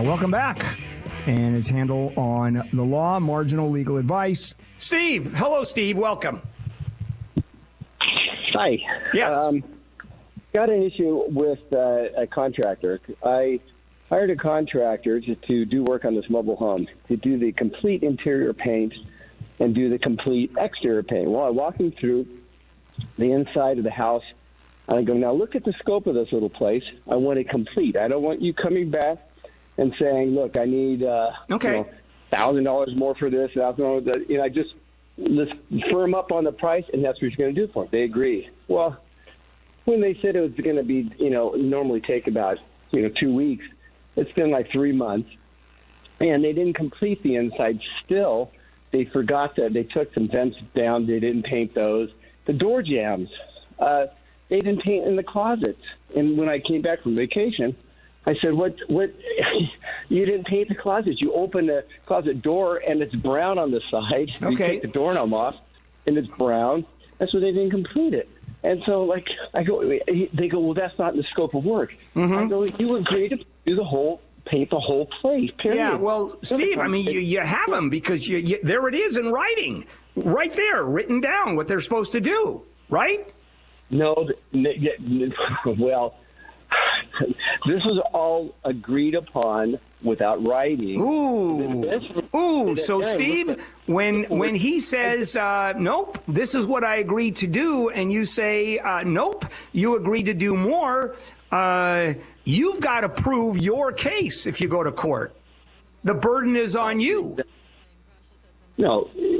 Welcome back. And it's Handel on the law, marginal legal advice. Steve. Hello, Steve. Welcome. Hi. Yes. Got an issue with a contractor. I hired a contractor to do work on this mobile home, to do the complete interior paint and do the complete exterior paint. Well, I walked him through the inside of the house, and I go, now look at the scope of this little place. I want it complete. I don't want you coming back and saying, look, I need $1,000 more for this, $1,000. I just let's firm up on the price, and that's what you're going to do for them. They agree. Well, when they said it was going to be, normally take about, 2 weeks, it's been like 3 months, and they didn't complete the inside. Still, they forgot that they took some vents down. They didn't paint those. The door jambs, they didn't paint in the closets. And when I came back from vacation, I said, what, you didn't paint the closets. You open the closet door, and it's brown on the side. Okay. You take the doorknob off, and it's brown. That's why they didn't complete it. And so, they go, well, that's not in the scope of work. Mm-hmm. I go, you agreed to do paint the whole place, period. Yeah, well, Steve, you have them because you there it is in writing, right there, written down what they're supposed to do, right? No, well, this was all agreed upon without writing. Ooh. So, Steve, when he says, nope, this is what I agreed to do, and you say, nope, you agreed to do more, you've got to prove your case if you go to court. The burden is on you. No,